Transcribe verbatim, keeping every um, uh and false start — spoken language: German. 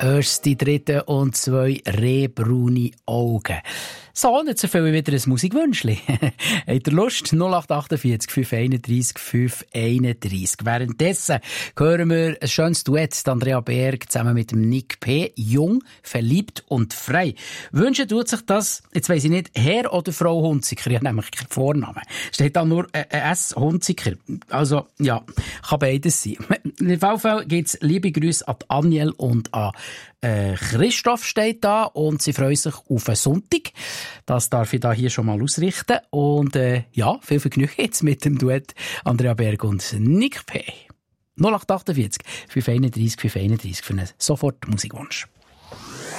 hörst die dritten und zwei rehbraune Augen. So, jetzt erfülle ich wieder ein Musikwünschli. Habt ihr Lust? null acht achtundvierzig fünf einunddreissig fünf einunddreissig. Währenddessen hören wir ein schönes Duett. Andrea Berg zusammen mit dem Nick P. Jung, verliebt und frei. Wünschen tut sich das, jetzt weiss ich nicht, Herr oder Frau Hunziker. Ich habe nämlich keinen Vornamen. Steht da nur äh, S. Hunziker. Also, ja, kann beides sein. In jedem Fall geht's liebe Grüße an Aniel und an äh, Christoph steht da und sie freuen sich auf einen Sonntag. Das darf ich da hier schon mal ausrichten. Und äh, ja, viel Vergnügen jetzt mit dem Duett Andrea Berg und Nick P. null acht achtundvierzig fünf einunddreissig fünf einunddreissig für einen sofort Musikwunsch.